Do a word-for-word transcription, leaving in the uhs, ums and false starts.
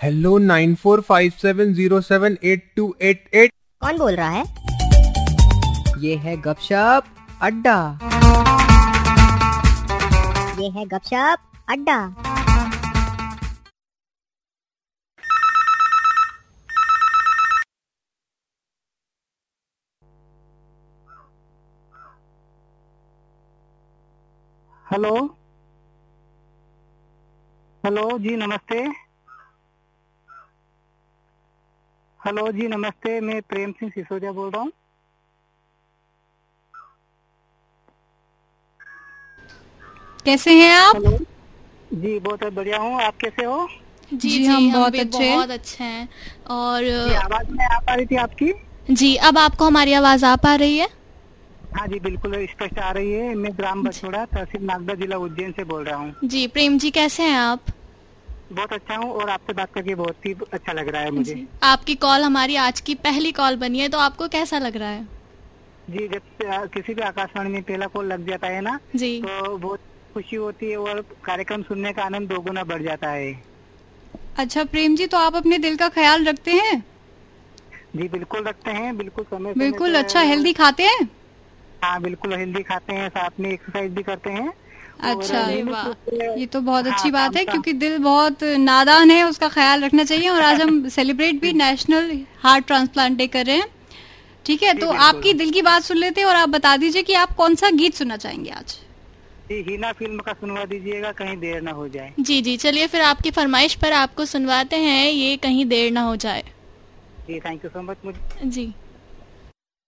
Hello nine four five seven zero seven eight to eight eight. कौन बोल रहा है? ये है गपशप अड्डा। ये है गपशप अड्डा। हेलो हेलो जी नमस्ते। हेलो जी नमस्ते, मैं प्रेम सिंह सिसोदिया बोल रहा हूँ। कैसे हैं आप? हेलो जी, बहुत बढ़िया हूँ, आप कैसे हो? जी जी, जी हम, हम बहुत अच्छे बहुत अच्छे हैं। और आवाज में आ पा रही थी आपकी? जी, अब आपको हमारी आवाज आ पा रही है? हाँ जी, बिल्कुल स्पष्ट आ रही है। मैं ग्राम बछोड़ा, तहसील नागदा, जिला उज्जैन से बोल रहा हूँ। जी प्रेम जी, कैसे हैं आप? बहुत अच्छा हूँ और आपसे बात करके बहुत ही अच्छा लग रहा है मुझे। आपकी कॉल हमारी आज की पहली कॉल बनी है, तो आपको कैसा लग रहा है? जी, जब किसी भी आकाशवाणी में पहला कॉल लग जाता है ना जी, तो बहुत खुशी होती है और कार्यक्रम सुनने का आनंद दोगुना बढ़ जाता है। अच्छा प्रेम जी, तो आप अपने दिल का ख्याल रखते हैं? जी बिल्कुल रखते हैं, बिल्कुल समय बिल्कुल समय अच्छा हेल्दी खाते हैं? हाँ बिल्कुल हेल्दी खाते हैं, साथ में एक्सरसाइज भी करते हैं। अच्छा, ये तो बहुत अच्छी हाँ, बात है, क्योंकि दिल बहुत नादान है, उसका ख्याल रखना चाहिए। और आज हम सेलिब्रेट भी नेशनल हार्ट ट्रांसप्लांट डे कर रहे हैं। ठीक है, तो आपकी दिल की बात सुन लेते हैं और आप बता दीजिए कि आप कौन सा गीत सुनना चाहेंगे आज? जी, हीना फिल्म का सुनवा दीजिएगा, कहीं देर ना हो जाए। जी जी, चलिए फिर आपकी फरमाइश पर आपको सुनवाते हैं, ये कहीं देर ना हो जाए। जी थैंक यू सो मच। मुझे जी।